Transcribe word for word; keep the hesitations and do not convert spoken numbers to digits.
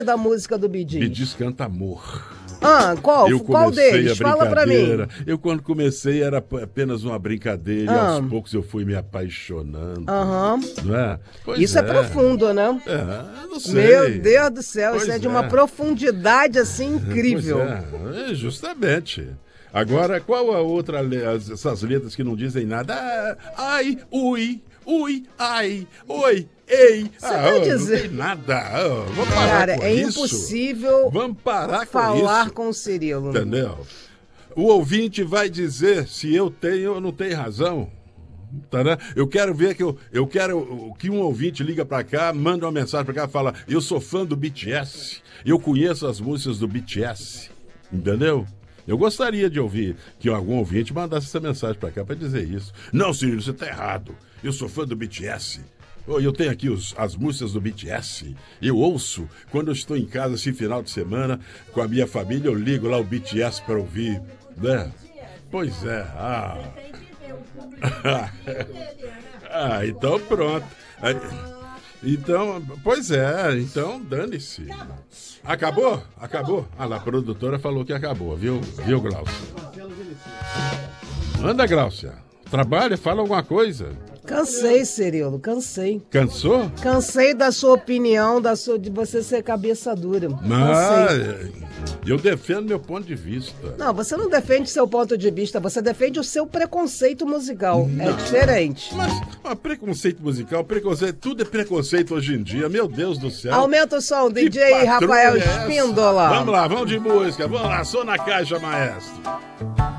da música do Bee Gees? Bee Gees canta amor. Ah, qual? Eu Qual deles? Fala pra mim. Eu, quando comecei, era apenas uma brincadeira, ah. e aos poucos eu fui me apaixonando. Aham. Não é? Pois isso é. é profundo, né? É, não sei. Meu Deus do céu, pois isso é de é. uma profundidade assim incrível. Pois é. É, justamente. Agora, qual a outra, essas letras que não dizem nada? Ah, ai, ui, ui, ai, oi, ei. Você ah, vai oh, dizer... Não tem nada. Oh, vamos parar Cara, com é isso. impossível vamos parar falar com, com o Cirilo. Entendeu? O ouvinte vai dizer se eu tenho ou não tenho razão. Tá, né? Eu quero ver que eu, eu quero que um ouvinte liga pra cá, manda uma mensagem pra cá e fala: eu sou fã do B T S, eu conheço as músicas do B T S. Entendeu? Eu gostaria de ouvir que algum ouvinte mandasse essa mensagem pra cá pra dizer isso. Não, Cirilo, você tá errado. Eu sou fã do B T S. Eu tenho aqui os, as músicas do B T S. Eu ouço quando eu estou em casa, assim, final de semana, com a minha família, eu ligo lá o B T S para ouvir, né? Pois é. Ah, ah então pronto. Então, pois é, então dane-se. Acabou? Acabou? Ah lá, a produtora falou que acabou, viu, viu, Glaucia? Anda, Glaucia. Trabalha, fala alguma coisa. Cansei, Cirilo, cansei. Cansou? Cansei da sua opinião, da sua, de você ser cabeça dura. Ah, cansei. Eu defendo meu ponto de vista. Não, você não defende seu ponto de vista, você defende o seu preconceito musical. Não. É diferente. Mas, mas preconceito musical, preconceito, tudo é preconceito hoje em dia, meu Deus do céu. Aumenta o som, D J Rafael é Espíndola. Vamos lá, vamos de música, vamos lá, só na caixa, maestro.